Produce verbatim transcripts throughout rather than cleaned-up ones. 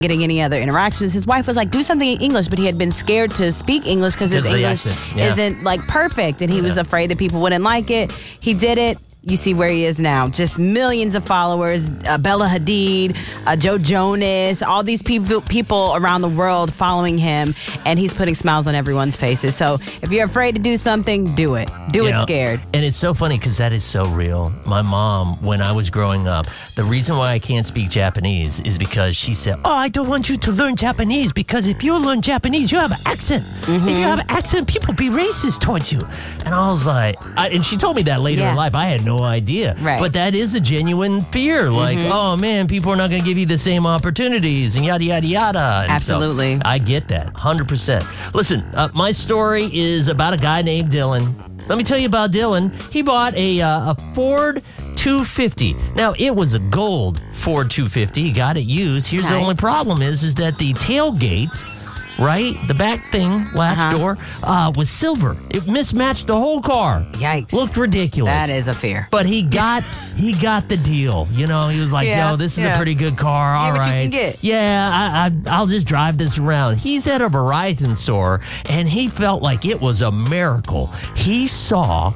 getting any other interactions. His wife was like, do something in English, but he had been scared to speak English because his English yeah. isn't like perfect, and he yeah. was afraid that people wouldn't like it. He did it. You see where he is now. Just millions of followers. Uh, Bella Hadid, uh, Joe Jonas, all these people people around the world following him, and he's putting smiles on everyone's faces. So if you're afraid to do something, do it. Do you it know, scared. And it's so funny because that is so real. My mom, when I was growing up, the reason why I can't speak Japanese is because she said, oh, I don't want you to learn Japanese because if you learn Japanese, you have an accent. Mm-hmm. If you have an accent, people be racist towards you. And I was like, I, and she told me that later yeah. in life. I had no idea. Right. But that is a genuine fear. Like, mm-hmm. oh, man, people are not going to give you the same opportunities and yada, yada, yada. And Absolutely. So I get that, one hundred percent. Listen, uh, my story is about a guy named Dylan. Let me tell you about Dylan. He bought a, uh, a Ford two fifty. Now, it was a gold Ford two fifty. He got it used. Here's nice. the only problem is, is that the tailgate, right, the back thing, latch uh-huh. door, uh, was silver. It mismatched the whole car. Yikes. Looked ridiculous. That is a fear. But he got he got the deal. You know, he was like, yeah, yo, this is yeah. a pretty good car. All Get what right. you can get. Yeah, I, I, I'll just drive this around. He's at a Verizon store, and he felt like it was a miracle. He saw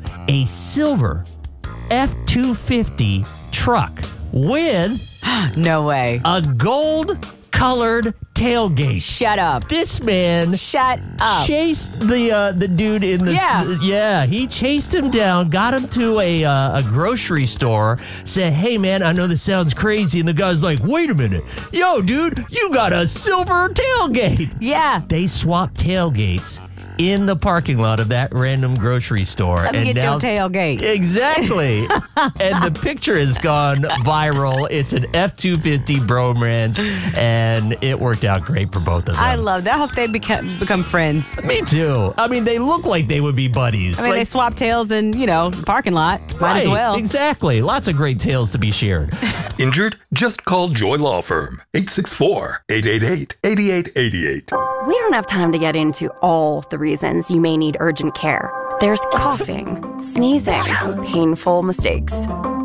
a silver F two fifty truck with no way. a gold colored tailgate. Shut up. This man Shut up. chased the uh, the dude in the Yeah. yeah he chased him down, got him to a uh, a grocery store, said, hey man, I know this sounds crazy, and the guy's like, wait a minute, yo dude, you got a silver tailgate. Yeah. They swapped tailgates in the parking lot of that random grocery store. Let me and get now, your tailgate. Exactly. And the picture has gone viral. It's an F two fifty bromance, and it worked out great for both of them. I love that. I hope they become, become friends. Me too. I mean, they look like they would be buddies. I mean, like, they swap tails in, you know, parking lot. Might right, as well. Exactly. Lots of great tales to be shared. Injured? Just call Joy Law Firm. eight six four, eight eight eight, eight eight eight eight. We don't have time to get into all the reasons you may need urgent care. There's coughing, sneezing, painful mistakes,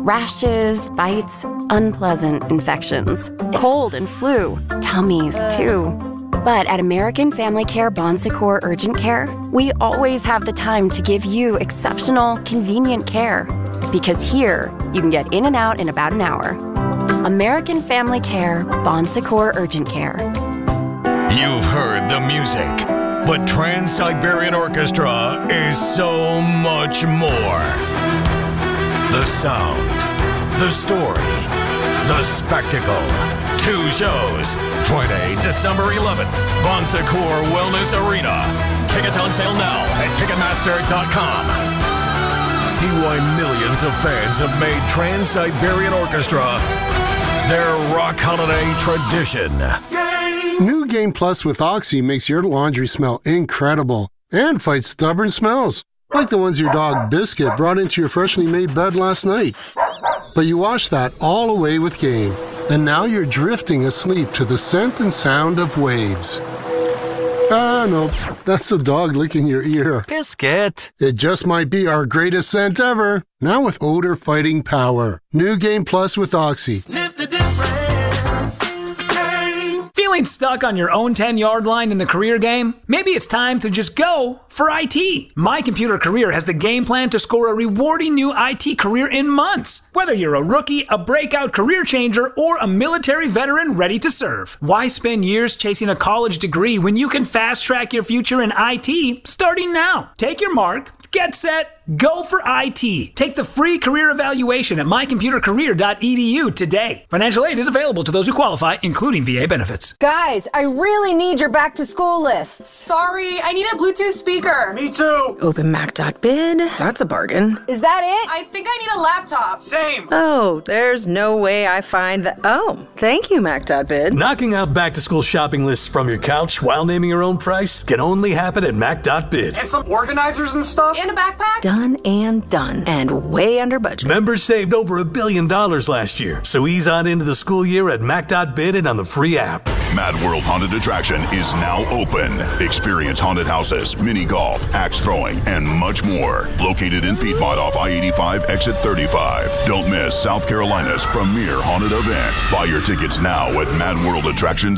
rashes, bites, unpleasant infections, cold and flu, tummies too. But at American Family Care Bon Secours Urgent Care, we always have the time to give you exceptional, convenient care. Because here, you can get in and out in about an hour. American Family Care Bon Secours Urgent Care. You've heard the music, but Trans-Siberian Orchestra is so much more. The sound, the story, the spectacle. Two shows. Friday, December eleventh, Bon Secours Wellness Arena. Tickets on sale now at Ticketmaster dot com. See why millions of fans have made Trans-Siberian Orchestra their rock holiday tradition. New Game Plus with Oxy makes your laundry smell incredible and fights stubborn smells, like the ones your dog Biscuit brought into your freshly made bed last night. But you wash that all away with Game, and now you're drifting asleep to the scent and sound of waves. Ah, no, that's the dog licking your ear. Biscuit. It just might be our greatest scent ever, now with odor-fighting power. New Game Plus with Oxy. Sniff the difference. Feeling stuck on your own ten-yard line in the career game? Maybe it's time to just go for I T. My Computer Career has the game plan to score a rewarding new I T career in months. Whether you're a rookie, a breakout career changer, or a military veteran ready to serve. Why spend years chasing a college degree when you can fast-track your future in I T starting now? Take your mark, get set, go for I T. Take the free career evaluation at my computer career dot e d u today. Financial aid is available to those who qualify, including V A benefits. Guys, I really need your back to school lists. Sorry, I need a Bluetooth speaker. Me too. Open Mac dot bid. That's a bargain. Is that it? I think I need a laptop. Same. Oh, there's no way I find that. Oh, thank you, Mac dot bid. Knocking out back-to-school shopping lists from your couch while naming your own price can only happen at Mac dot bid. And some organizers and stuff. And a backpack. Done. done and done, and way under budget. Members saved over a billion dollars last year, so ease on into the school year at Mac dot bid and on the free app. Mad World Haunted Attraction is now open. Experience haunted houses, mini golf, axe throwing, and much more. Located in Piedmont off I eighty-five, exit thirty-five. Don't miss South Carolina's premier haunted event. Buy your tickets now at Mad World Attractions.